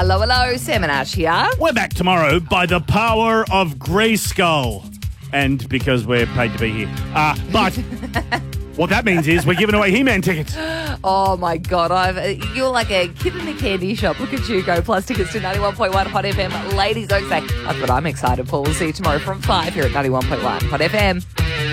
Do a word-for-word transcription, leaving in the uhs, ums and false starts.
Hello, hello. Sam and Ash here. We're back tomorrow by the power of Grayskull. And because we're paid to be here. Uh, but what that means is we're giving away He-Man tickets. Oh, my God. I've, you're like a kid in a candy shop. Look at you go. Plus tickets to ninety-one point one Hot F M. Ladies, don't say. That's what I'm excited for. We'll see you tomorrow from five here at ninety-one point one Hot F M.